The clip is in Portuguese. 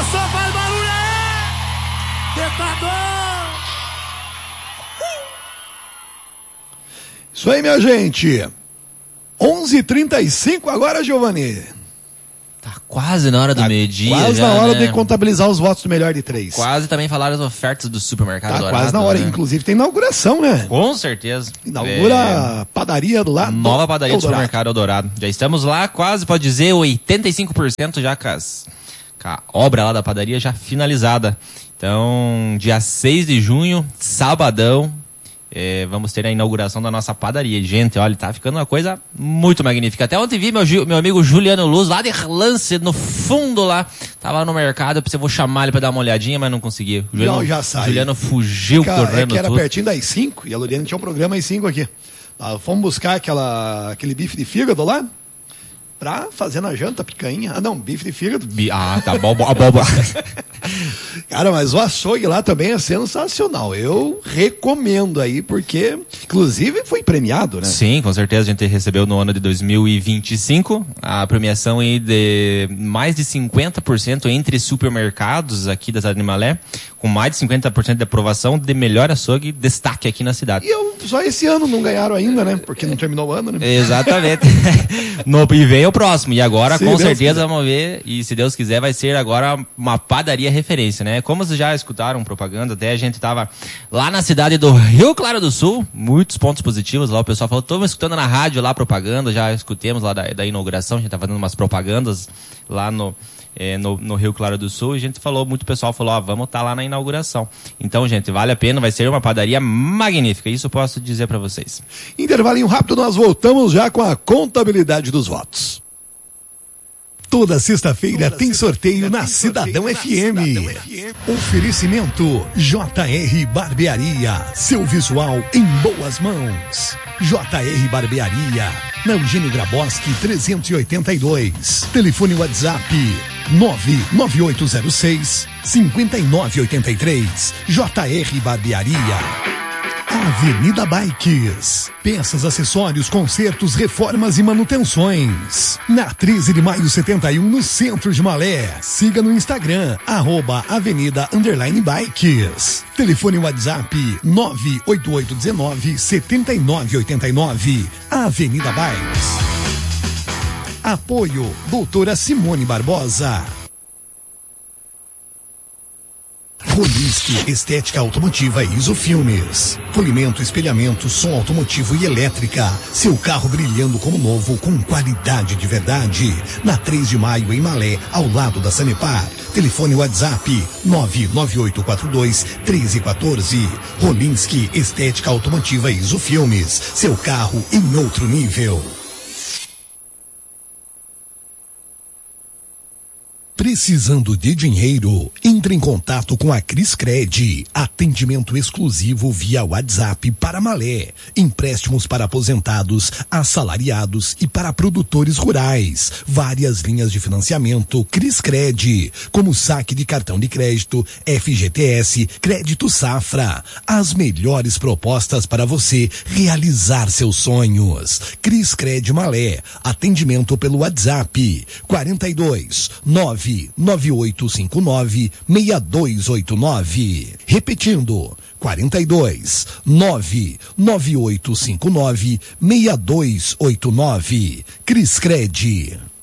Começou, faz barulho aí! Tentador! Isso aí, minha gente. 11h35 agora, Giovanni. Tá quase na hora do meio-dia. Quase já, na hora, né? de contabilizar os votos do melhor de 3. Quase também falaram as ofertas do supermercado Tá Dourado. quase na hora. Né? Inclusive tem inauguração, né? Com certeza. Inaugura a padaria do lado. Nova padaria do supermercado Eldorado. Já estamos lá, quase, pode dizer, 85% já com a obra lá da padaria já finalizada. Então, dia 6 de junho, sabadão, vamos ter a inauguração da nossa padaria. Gente, olha, tá ficando uma coisa muito magnífica. Até ontem vi meu amigo Juliano Luz, lá de Lance, no fundo lá, tava no mercado, eu vou chamar ele pra dar uma olhadinha, mas não consegui. Já saiu. Juliano fugiu correndo que era tudo. pertinho das 5, e a Loriane tinha um programa às 5 aqui. Fomos buscar aquele bife de fígado lá, pra fazer na janta, picanha. Ah, não, bife de fígado. Tá bom, abóbora. Cara, mas o açougue lá também é sensacional. Eu recomendo aí, porque, inclusive, foi premiado, né? Sim, com certeza. A gente recebeu no ano de 2025 a premiação aí de mais de 50% entre supermercados aqui da cidade de Malé, com mais de 50% de aprovação de melhor açougue, destaque aqui na cidade. E só esse ano não ganharam ainda, né? Porque não terminou o ano, né? Exatamente. E vem o próximo. E agora, com certeza, vamos ver. E se Deus quiser, vai ser agora uma padaria referência, né? Como vocês já escutaram propaganda, até a gente tava lá na cidade do Rio Claro do Sul, muitos pontos positivos lá. O pessoal falou, estamos escutando na rádio lá propaganda, já escutemos lá da inauguração, a gente tá fazendo umas propagandas lá no Rio Claro do Sul, e a gente falou, muito pessoal falou, vamos estar lá na inauguração. Então, gente, vale a pena, vai ser uma padaria magnífica, isso eu posso dizer para vocês. Intervalinho rápido, nós voltamos já com a contabilidade dos votos. Toda sexta-feira tem sorteio na Cidadão FM. Oferecimento JR Barbearia, seu visual em boas mãos. JR Barbearia, na Eugênio Graboski 382. Telefone WhatsApp 99806 5983. JR Barbearia. Avenida Bikes. Peças, acessórios, consertos, reformas e manutenções. Na 13 de maio 71, no centro de Malé. Siga no Instagram, @avenida_bikes. Telefone WhatsApp 98819-7989. Avenida Bikes. Apoio, doutora Simone Barbosa. Rolinski Estética Automotiva e Isofilmes. Polimento, espelhamento, som automotivo e elétrica. Seu carro brilhando como novo, com qualidade de verdade. Na 3 de maio, em Malé, ao lado da Sanepar. Telefone WhatsApp 99842-1314. Rolinski Estética Automotiva e Isofilmes. Seu carro em outro nível. Precisando de dinheiro? Entre em contato com a Criscred. Atendimento exclusivo via WhatsApp para Malé. Empréstimos para aposentados, assalariados e para produtores rurais. Várias linhas de financiamento Criscred, como saque de cartão de crédito, FGTS, crédito safra. As melhores propostas para você realizar seus sonhos. Criscred Malé. Atendimento pelo WhatsApp 42-99859-6289. Repetindo, 42-99859-6289. Criscred.